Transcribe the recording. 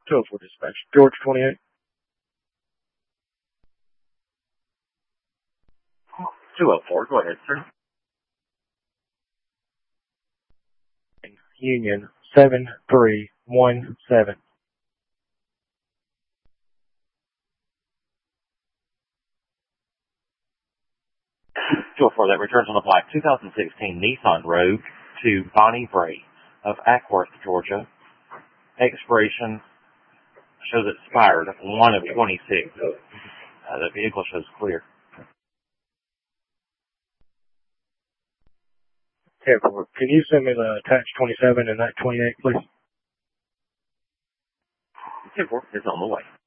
204 dispatch. George 28. 204, go ahead, sir. Union 7317. 204, that returns on the black 2016 Nissan Rogue to Bonnie Bray of Ackworth, Georgia. Expiration shows expired 1 of 26. The vehicle shows clear. 10-4. Can you send me the attached 27 and that 28, please? 10-4 is on the way.